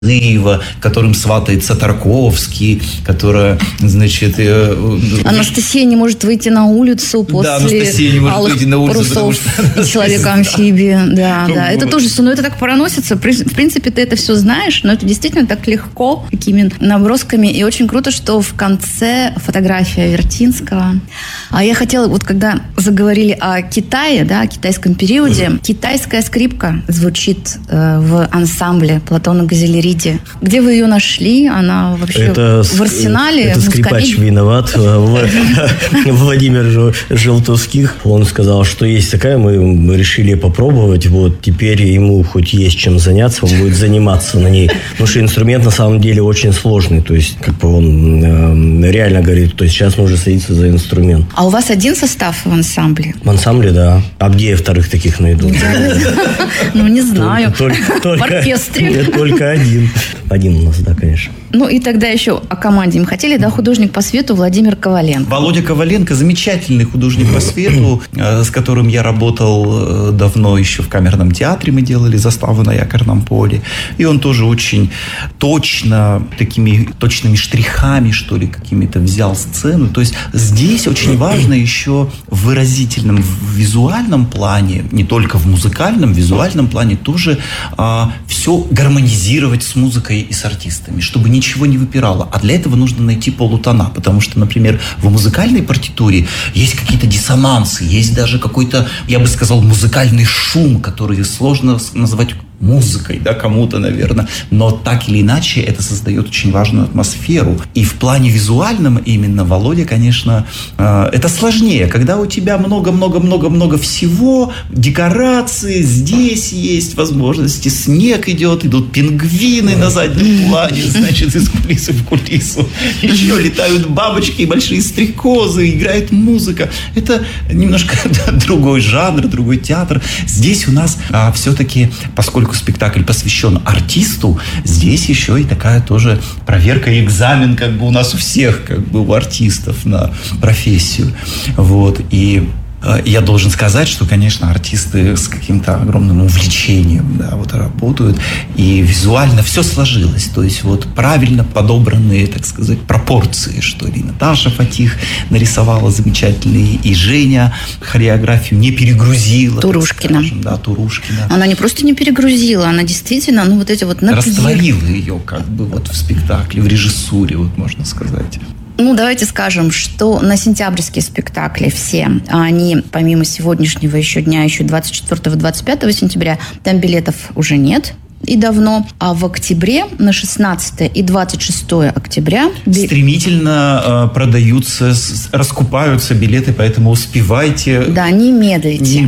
Зыева, которым сватается Тарковский, которая, значит... Анастасия не может выйти на улицу после Анастасия не может выйти на улицу, потому что Человека-амфибия. Да. Это тоже, это так проносится. В принципе, ты это все знаешь, но это действительно так легко, такими набросками. И очень круто, что в конце фотография Вертинского. А я хотела, вот когда заговорили о Китае, о китайском периоде, китайская скрипка звучит в ансамбле Платона Газеллериди. Где вы ее нашли? Она вообще в арсенале? Это скрипач виноват. Владимир Желтовских. Он сказал, что есть такая, мы решили попробовать. Вот теперь ему хоть есть чем заняться, он будет заниматься на ней. Потому что инструмент на самом деле очень сложный. То есть, он реально говорит, то есть сейчас нужно садиться за инструмент. А у вас один состав в ансамбле? В ансамбле, да. А где я вторых таких найду? Не знаю. В оркестре. Только один. Один у нас, да, конечно. И тогда еще о команде. Мы хотели, художник по свету Владимир Коваленко. Володя Коваленко, замечательный художник по свету, с которым я работал давно еще в камерном театре. Мы делали заставу на Якорном поле. И он тоже очень точно, такими точными штрихами, что ли, какими-то взял сцену. То есть здесь очень важно еще в выразительном, в визуальном плане, не только в музыкальном, в визуальном плане тоже все гармонизировать с музыкой и с артистами, чтобы ничего не выпирало. А для этого нужно найти полутона, потому что, например, в музыкальной партитуре есть какие-то диссонансы, есть даже какой-то, я бы сказал, музыкальный шум, который сложно назвать музыкой, кому-то, наверное. Но так или иначе это создает очень важную атмосферу. И в плане визуальном именно Володя, конечно, это сложнее. Когда у тебя много-много-много-много всего, декорации, здесь есть возможности, снег идет, идут пингвины на заднем плане, значит, из кулисы в кулису. Еще летают бабочки и большие стрекозы, играет музыка. Это немножко другой жанр, другой театр. Здесь у нас все-таки, поскольку спектакль посвящен артисту, здесь еще и такая тоже проверка и экзамен, у нас у всех, у артистов на профессию. И я должен сказать, что, конечно, артисты с каким-то огромным увлечением работают, и визуально все сложилось. То есть правильно подобранные, так сказать, пропорции, что ли. Наташа Фатих нарисовала замечательные, и Женя хореографию не перегрузила. Турушкина. Турушкина. Она не просто не перегрузила, она действительно, растворила ее в спектакле, в режиссуре, можно сказать. Давайте скажем, что на сентябрьские спектакли все, они помимо сегодняшнего еще дня, еще 24-25 сентября, там билетов уже нет. И давно. А в октябре, на 16 и 26 октября... Стремительно продаются, раскупаются билеты, поэтому успевайте. Да, не медлите.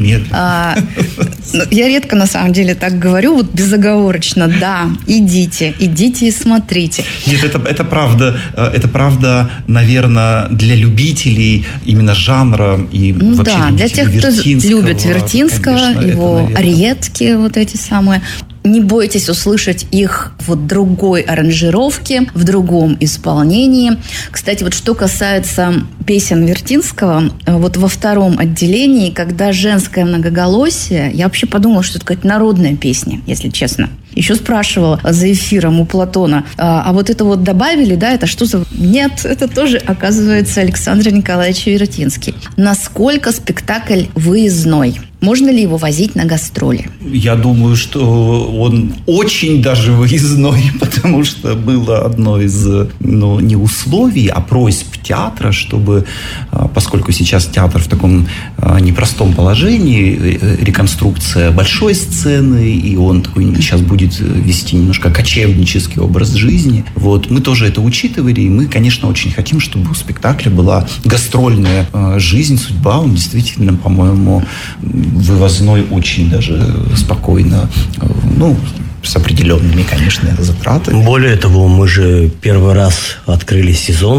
Я редко, на самом деле, так говорю, безоговорочно. Да, идите и смотрите. Нет, это правда, наверное, для любителей именно жанра и вообще для тех, кто любит Вертинского, конечно, его ариетки, эти самые. Не бойтесь услышать их в другой аранжировке, в другом исполнении. Кстати, что касается песен Вертинского, во втором отделении, когда женское многоголосие, я вообще подумала, что это какая-то народная песня, если честно. Еще спрашивала за эфиром у Платона, а это добавили, это что за... Нет, это тоже, оказывается, Александр Николаевич Вертинский. Насколько спектакль выездной? Можно ли его возить на гастроли? Я думаю, что он очень даже выездной, потому что было одно из, не условий, а просьб театра, чтобы, поскольку сейчас театр в таком непростом положении, реконструкция большой сцены, и он такой сейчас будет вести немножко кочевнический образ жизни. Мы тоже это учитывали, и мы, конечно, очень хотим, чтобы у спектакля была гастрольная жизнь, судьба. Он действительно, по-моему, вывозной очень даже спокойно, с определенными, конечно, затратами. Более того, мы же первый раз открыли сезон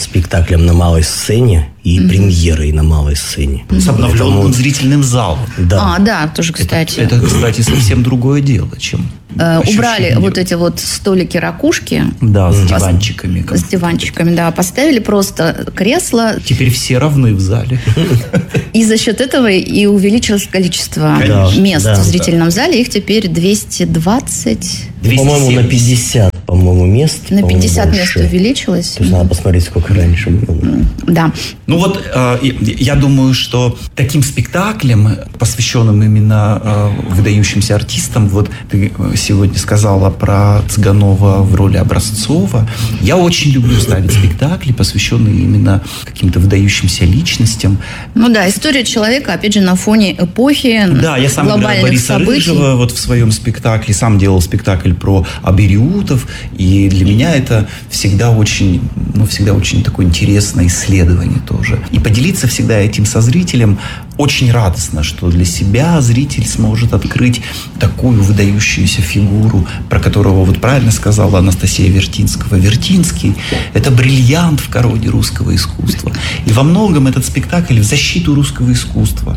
спектаклем на малой сцене и премьерой на малой сцене. С обновленным зрительным залом. Да. Да, тоже, кстати. Это, кстати, совсем другое дело, чем... Убрали вот эти вот столики-ракушки. Да, с диванчиками. С диванчиками, да. Поставили просто кресла. Теперь все равны в зале. И за счет этого и увеличилось количество мест в зрительном зале. Их теперь 220. По-моему, на 50, мест. На 50 мест увеличилось. То есть надо посмотреть, сколько раньше было. Да. Ну вот, я думаю, что таким спектаклем, посвященным именно выдающимся артистам, вот ты сегодня сказала про Цыганова в роли Образцова. Я очень люблю ставить спектакли, посвященные именно каким-то выдающимся личностям. Ну да, история человека, опять же, на фоне эпохи, да, я сам играл Бориса Рыжего вот в своем спектакле, сам делал спектакль про абериутов, и для меня это всегда очень такое интересное исследование тоже. И поделиться всегда этим со зрителем очень радостно, что для себя зритель сможет открыть такую выдающуюся фигуру, про которого вот правильно сказала Анастасия Вертинского. Вертинский – это бриллиант в короне русского искусства. И во многом этот спектакль в защиту русского искусства.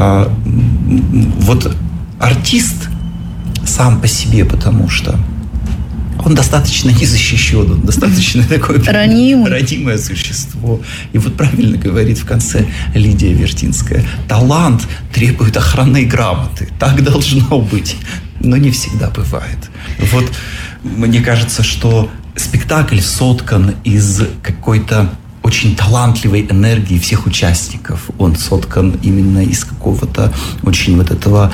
Вот артист сам по себе, потому что он достаточно незащищен, он достаточно такое ранимое существо. И вот правильно говорит в конце Лидия Вертинская: талант требует охранной грамоты. Так должно быть. Но не всегда бывает. Вот мне кажется, что спектакль соткан из какой-то очень талантливой энергии всех участников. Он соткан именно из какого-то очень вот этого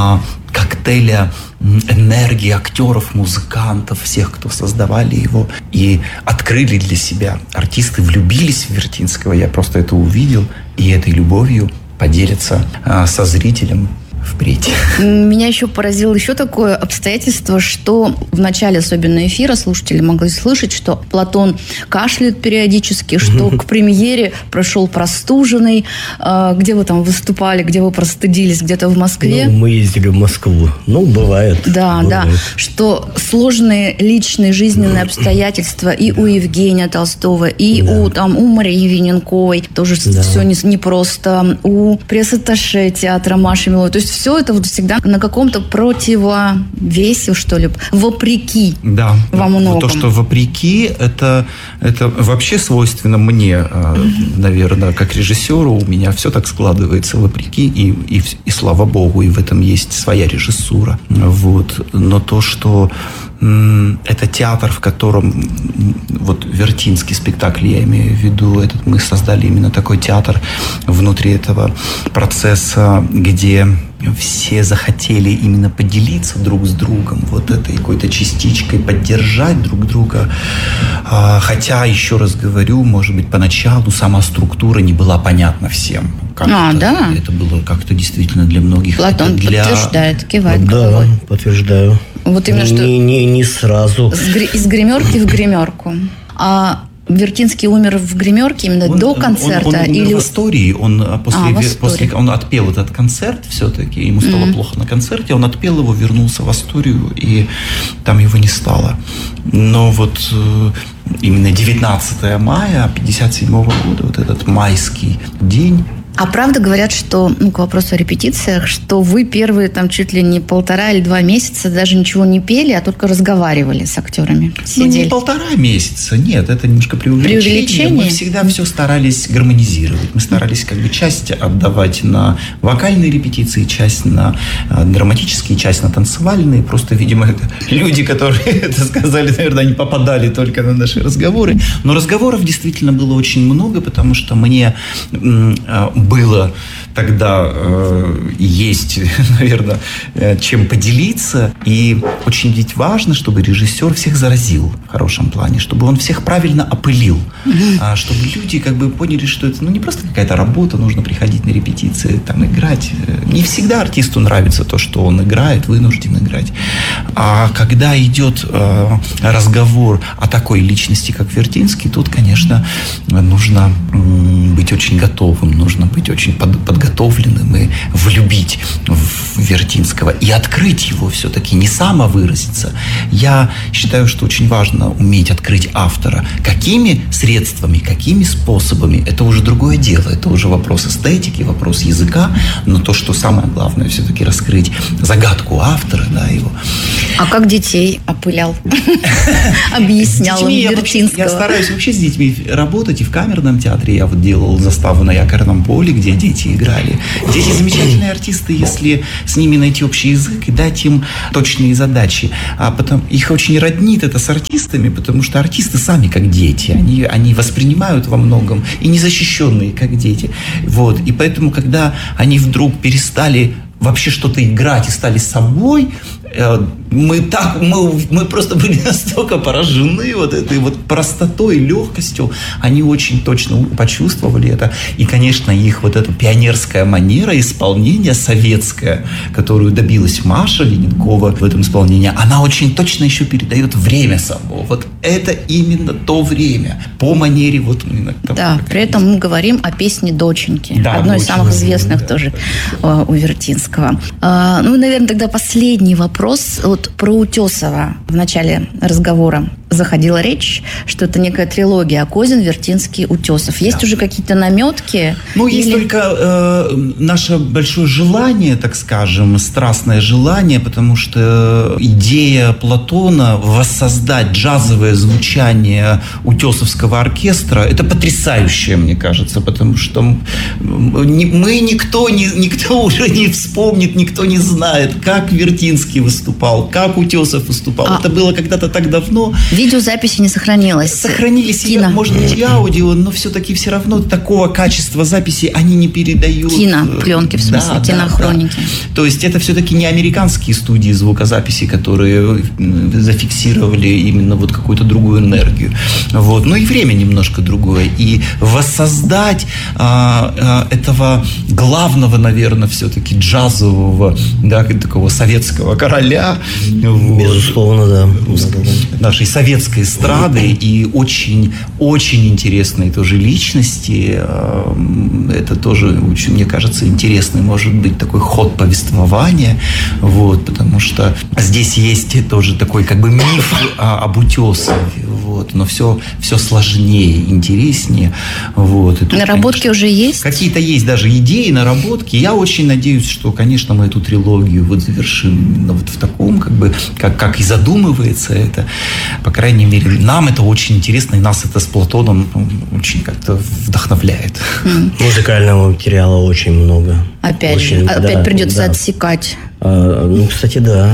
коктейля энергии актеров, музыкантов, всех, кто создавали его и открыли для себя. Артисты влюбились в Вертинского, я просто это увидел, и этой любовью поделятся со зрителем впредь. Меня еще поразило еще такое обстоятельство, что в начале особенно эфира слушатели могли слышать, что Платон кашляет периодически, что к премьере прошел простуженный. Где вы там выступали, где вы простудились, где-то в Москве? Ну, мы ездили в Москву. Ну, бывает. Да, бывает. Да. Что сложные личные жизненные обстоятельства и у Евгения Толстого, и у Марии Виненковой тоже все непросто. У пресс-атташе театра Маши Миловой. То есть все это вот всегда на каком-то противовесе, что ли, вопреки. Да. Во многом. То, что вопреки, это вообще свойственно мне, наверное, как режиссеру. У меня все так складывается вопреки, и слава богу, и в этом есть своя режиссура. Вот. Но то, что это театр, в котором вот Вертинский спектакль, я имею в виду, мы создали именно такой театр внутри этого процесса, где все захотели именно поделиться друг с другом вот этой какой-то частичкой, поддержать друг друга. Хотя, еще раз говорю, может быть, поначалу сама структура не была понятна всем. Да? Это было как-то действительно для многих. Платон подтверждает, кивает головой. Да, подтверждаю. Вот именно что... Не сразу. Из гримерки в гримерку. А Вертинский умер в гримерке именно до концерта? Он умер в Астории. Он он отпел этот концерт все-таки. Ему стало плохо на концерте. Он отпел его, вернулся в Асторию, и там его не стало. Но вот именно 19 мая 1957 года, вот этот майский день. А правда говорят, что, к вопросу о репетициях, что вы первые там чуть ли не 1,5 или 2 месяца даже ничего не пели, а только разговаривали с актерами? Сидели. Не 1,5 месяца, нет, это немножко преувеличение. Мы всегда все старались гармонизировать. Мы старались часть отдавать на вокальные репетиции, часть на драматические, часть на танцевальные. Просто, видимо, люди, которые это сказали, наверное, они попадали только на наши разговоры. Но разговоров действительно было очень много, потому что мне было тогда есть, наверное, чем поделиться. И очень ведь важно, чтобы режиссер всех заразил в хорошем плане, чтобы он всех правильно опылил, чтобы люди поняли, что это не просто какая-то работа, нужно приходить на репетиции, там играть. Не всегда артисту нравится то, что он играет, вынужден играть. А когда идет разговор о такой личности, как Вертинский, тут, конечно, нужно быть очень готовым, нужно быть быть очень подготовленным и влюбить в Вертинского и открыть его все-таки, не самовыразиться. Я считаю, что очень важно уметь открыть автора. Какими средствами, какими способами, это уже другое дело. Это уже вопрос эстетики, вопрос языка. Но то, что самое главное, все-таки раскрыть загадку автора, да, его. А как детей опылял? Объяснял Вертинского. Я стараюсь вообще с детьми работать. И в камерном театре я вот делал заставу на Якорном поле, где дети играли. Дети замечательные артисты, если с ними найти общий язык и дать им точные задачи. А потом их очень роднит это с артистами, потому что артисты сами как дети. Они воспринимают во многом и незащищенные как дети. Вот. И поэтому, когда они вдруг перестали вообще что-то играть и стали собой, мы просто были настолько поражены вот этой вот простотой, легкостью. Они очень точно почувствовали это. И, конечно, их вот эта пионерская манера исполнения советская, которую добилась Маша Лененкова в этом исполнении, она очень точно еще передает время само. Вот это именно то время. По манере вот именно. Да, при этом мы говорим о песне «Доченьки». Да, одной из самых известных тоже у Вертинского. Наверное, тогда последний вопрос. Вот про Утесова в начале разговора заходила речь, что это некая трилогия: Козин, Вертинский, Утесов. Есть уже какие-то наметки? Есть только наше большое желание, так скажем, страстное желание, потому что идея Платона воссоздать джазовое звучание Утесовского оркестра — это потрясающе, мне кажется, потому что никто уже не вспомнит, никто не знает, как Вертинский выступал, как Утесов выступал. Это было когда-то так давно. Видеозаписи не сохранилось. Сохранились, может быть, и аудио, но все-таки все равно такого качества записи они не передают. Кинопленки, в смысле, кинохроники. Да. То есть это все-таки не американские студии звукозаписи, которые зафиксировали именно вот какую-то другую энергию. Вот. И время немножко другое. И воссоздать этого главного, наверное, все-таки джазового, да, такого советского короля. Безусловно, да. Нашей советской эстрады и очень-очень интересные тоже личности. Это тоже, очень, мне кажется, интересный может быть такой ход повествования. Вот, потому что здесь есть тоже такой как бы миф об Утесове. Вот, но все сложнее, интереснее. Вот, и тут, наработки, конечно, уже есть? Какие-то есть даже идеи, наработки. Я очень надеюсь, что, конечно, мы эту трилогию вот завершим именно вот в таком, как и задумывается это. По крайней мере, нам это очень интересно, и нас это с Платоном очень как-то вдохновляет. Музыкального материала очень много. Опять придется отсекать. Кстати, да.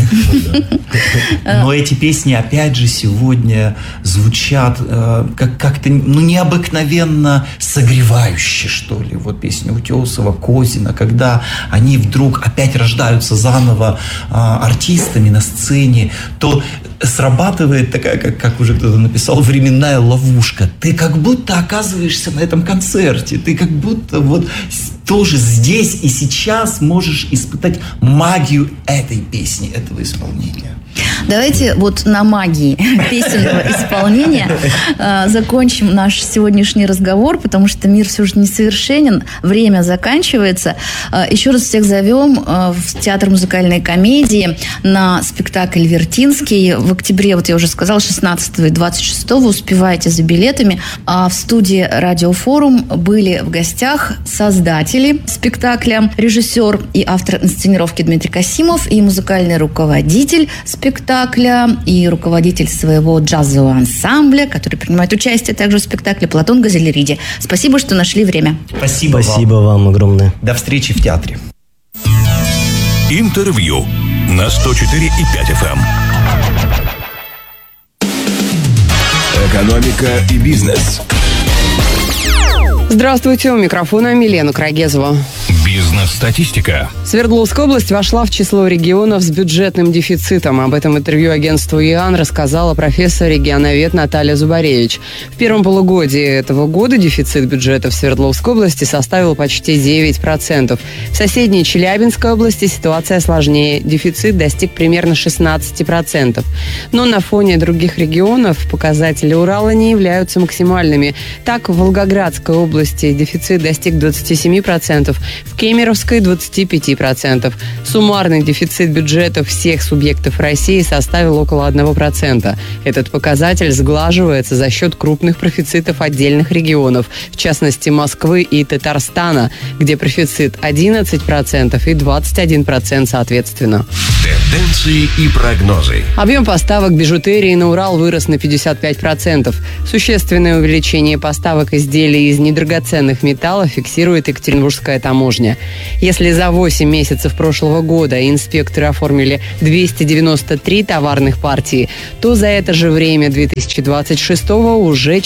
Но эти песни, опять же, сегодня звучат как-то необыкновенно согревающе, что ли. Вот песня Утесова, Козина, когда они вдруг опять рождаются заново артистами на сцене, то срабатывает такая, как уже кто-то написал, временная ловушка. Ты как будто оказываешься на этом концерте. Ты как будто вот тоже здесь и сейчас можешь испытать магию этой песни, этого исполнения. Давайте вот на магии песенного исполнения закончим наш сегодняшний разговор, потому что мир все же несовершенен, время заканчивается. Еще раз всех зовем в Театр музыкальной комедии на спектакль «Вертинский». В октябре, вот я уже сказала, 16 и 26 успевайте за билетами. А в студии «Радиофорум» были в гостях создатели спектакля, режиссер и автор инсценировки Дмитрий Касимов и музыкальный руководитель спектакля и руководитель своего джазового ансамбля, который принимает участие также в спектакле, Платон Газелериди. Спасибо, что нашли время. Спасибо вам огромное. До встречи в театре. Интервью на 104,5 FM. Экономика и бизнес. Здравствуйте, у микрофона Милена Крагезова. Бизнес-статистика. Свердловская область вошла в число регионов с бюджетным дефицитом. Об этом интервью агентству ИАН рассказала профессор-регионовед Наталья Зубаревич. В первом полугодии этого года дефицит бюджета в Свердловской области составил почти 9%. В соседней Челябинской области ситуация сложнее. Дефицит достиг примерно 16%. Но на фоне других регионов показатели Урала не являются максимальными. Так, в Волгоградской области дефицит достиг 27%, в Кемеровской – 25%. Суммарный дефицит бюджета всех субъектов России составил около 1%. Этот показатель сглаживается за счет крупных профицитов отдельных регионов, в частности Москвы и Татарстана, где профицит 11% и 21% соответственно. Тенденции и прогнозы. Объем поставок бижутерии на Урал вырос на 55%. Существенное увеличение поставок изделий из недрагоценных металлов фиксирует Екатеринбургская таможня. Если за 8 месяцев прошлого года инспекторы оформили 293 товарных партии, то за это же время 2026-го уже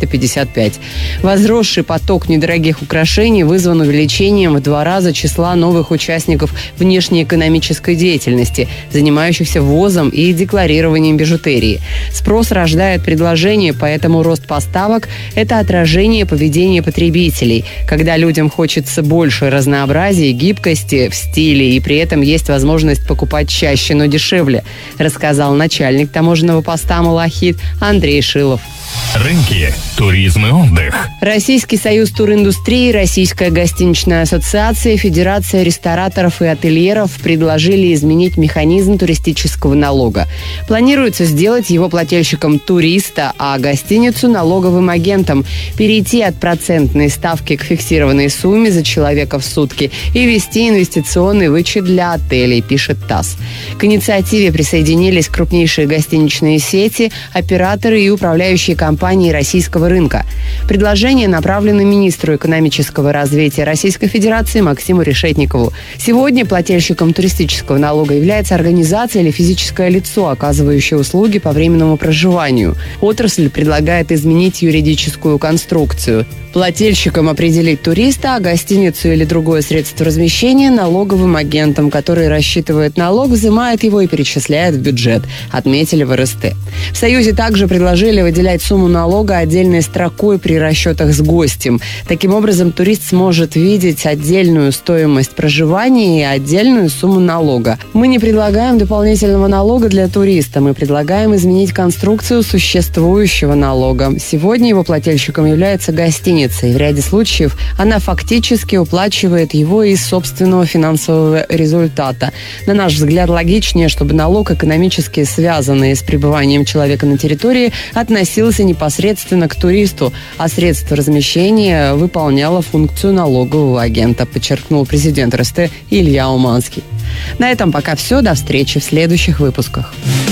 455. Возросший поток недорогих украшений вызван увеличением в 2 раза числа новых участников внешнеэкономической деятельности, занимающихся ввозом и декларированием бижутерии. Спрос рождает предложение, поэтому рост поставок – это отражение поведения потребителей, когда людям хочется больше разнообразия и гибкости в стиле, и при этом есть возможность покупать чаще, но дешевле, рассказал начальник таможенного поста «Малахит» Андрей Шилов. Рынки, туризм и отдых. Российский союз туриндустрии, Российская гостиничная ассоциация, Федерация рестораторов и ательеров предложили изменить механизм туристического налога. Планируется сделать его плательщиком туриста, а гостиницу налоговым агентом, перейти от процентной ставки к фиксированной сумме за человека в сутки и ввести инвестиционный вычет для отелей, пишет ТАСС. К инициативе присоединились крупнейшие гостиничные сети, операторы и управляющие компании российского рынка. Предложение направлено министру экономического развития Российской Федерации Максиму Решетникову. Сегодня плательщиком туристического налога является организация или физическое лицо, оказывающее услуги по временному проживанию. Отрасль предлагает изменить юридическую конструкцию. Плательщиком определить туриста, а гостиницу или другое средство размещения налоговым агентом, который рассчитывает налог, взимает его и перечисляет в бюджет, отметили в РСТ. В Союзе также предложили выделять сумму налога отдельной строкой при расчетах с гостем. Таким образом, турист сможет видеть отдельную стоимость проживания и отдельную сумму налога. Мы не предлагаем дополнительного налога для туриста. Мы предлагаем изменить конструкцию существующего налога. Сегодня его плательщиком является гостиница, и в ряде случаев она фактически уплачивает его из собственного финансового результата. На наш взгляд, логичнее, чтобы налог, экономически связанный с пребыванием человека на территории, относился непосредственно к туристу, а средство размещения выполняло функцию налогового агента, подчеркнул президент РСТ Илья Уманский. На этом пока все. До встречи в следующих выпусках.